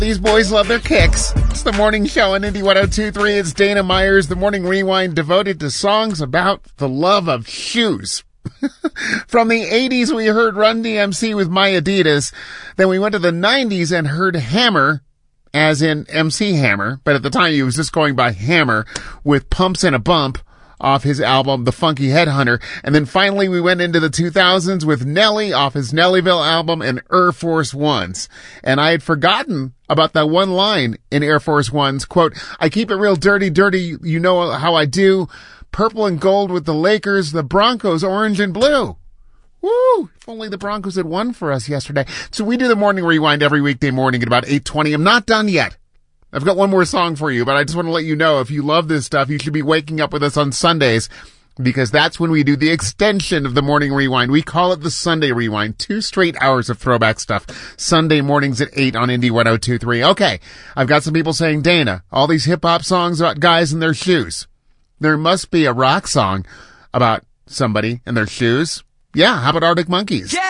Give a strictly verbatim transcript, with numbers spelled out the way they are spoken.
These boys love their kicks. It's the morning show on Indy one oh two point three. It's Dana Myers, the morning rewind devoted to songs about the love of shoes. From the eighties, we heard Run D M C with My Adidas. Then we went to the nineties and heard Hammer, as in M C Hammer, but at the time he was just going by Hammer, with Pumps and a Bump off his album, The Funky Headhunter. And then finally we went into the two thousands with Nelly off his Nellyville album and Air Force Ones. And I had forgotten about that one line in Air Force Ones, quote, I keep it real dirty, dirty, you know how I do. Purple and gold with the Lakers, the Broncos orange and blue. Woo! If only the Broncos had won for us yesterday. So we do the morning rewind every weekday morning at about eight twenty. I'm not done yet. I've got one more song for you, but I just want to let you know if you love this stuff, you should be waking up with us on Sundays, because that's when we do the extension of the morning rewind. We call it the Sunday rewind. Two straight hours of throwback stuff. Sunday mornings at eight on Indy one oh two point three. Okay, I've got some people saying, Dana, all these hip-hop songs about guys in their shoes. There must be a rock song about somebody in their shoes. Yeah, how about Arctic Monkeys? Yeah!